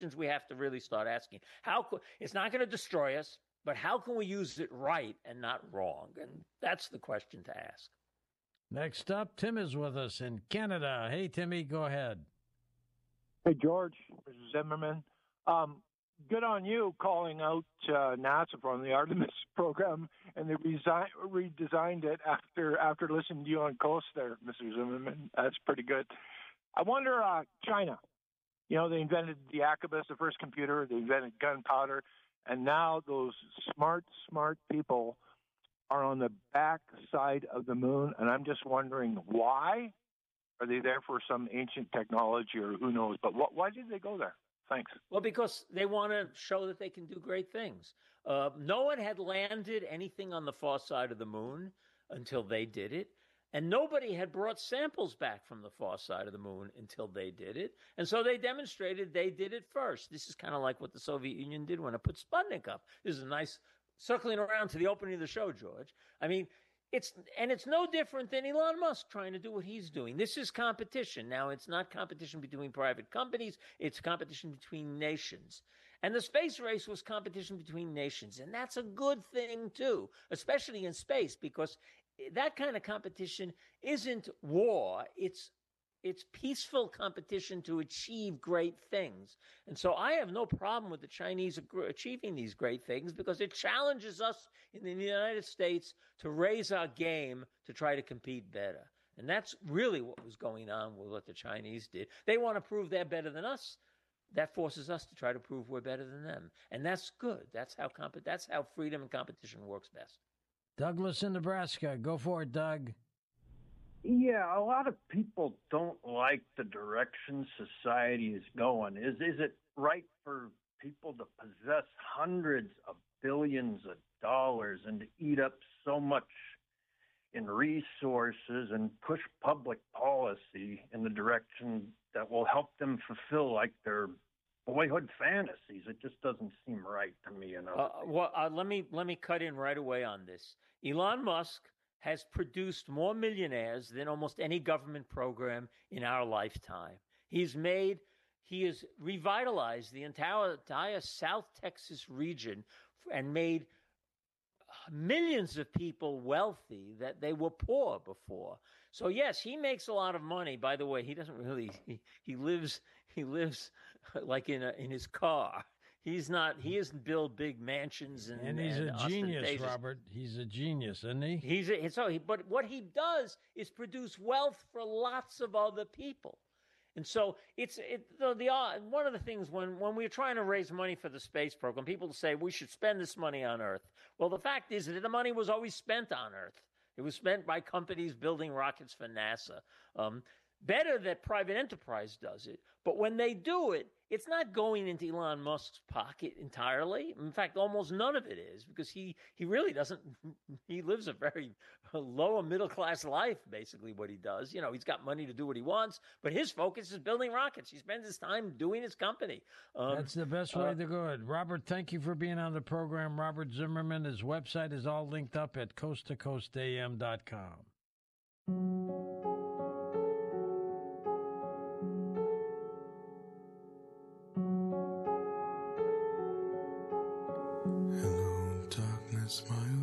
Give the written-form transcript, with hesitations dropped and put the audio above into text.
we have to really start asking. It's not going to destroy us, but how can we use it right and not wrong? And that's the question to ask. Next up, Tim is with us in Canada. Hey, Timmy, go ahead. Hey, George, Mr. Zimmerman. Good on you calling out NASA from the Artemis program, and they redesigned it after listening to you on Coast there, Mr. Zimmerman. That's pretty good. I wonder, China. You know, they invented the Acubus, the first computer. They invented gunpowder, and now those smart people are on the back side of the moon, and I'm just wondering why. Are they there for some ancient technology, or who knows? But why did they go there? Thanks. Well, because they want to show that they can do great things. No one had landed anything on the far side of the moon until they did it. And nobody had brought samples back from the far side of the moon until they did it. And so they demonstrated they did it first. This is kind of like what the Soviet Union did when it put Sputnik up. This is a nice circling around to the opening of the show, George. I mean, it's no different than Elon Musk trying to do what he's doing. This is competition. Now, it's not competition between private companies. It's competition between nations. And the space race was competition between nations. And that's a good thing, too, especially in space, because that kind of competition isn't war. It's peaceful competition to achieve great things. And so I have no problem with the Chinese achieving these great things because it challenges us in the United States to raise our game to try to compete better. And that's really what was going on with what the Chinese did. They want to prove they're better than us. That forces us to try to prove we're better than them. And that's good. That's how freedom and competition works best. Douglas in Nebraska. Go for it, Doug. Yeah, a lot of people don't like the direction society is going. Is it right for people to possess hundreds of billions of dollars and to eat up so much in resources and push public policy in the direction that will help them fulfill like their boyhood fantasies? It just doesn't seem right to me. Let me cut in right away on this. Elon Musk has produced more millionaires than almost any government program in our lifetime. He has revitalized the entire South Texas region and made millions of people wealthy that they were poor before. So yes, he makes a lot of money. By the way, he doesn't really. He lives like in his car. He doesn't build big mansions and he's a genius, Robert. He's a genius, isn't he? But what he does is produce wealth for lots of other people. And so one of the things when we're trying to raise money for the space program, people say we should spend this money on Earth. Well, the fact is that the money was always spent on Earth. It was spent by companies building rockets for NASA. Better that private enterprise does it. But when they do it, it's not going into Elon Musk's pocket entirely. In fact, almost none of it is, because he really doesn't. He lives a very lower middle class life, basically, what he does. You know, he's got money to do what he wants, but his focus is building rockets. He spends his time doing his company. That's the best way to go. Robert, thank you for being on the program. Robert Zimmerman, his website is all linked up at coasttocoastam.com. Hello, darkness, my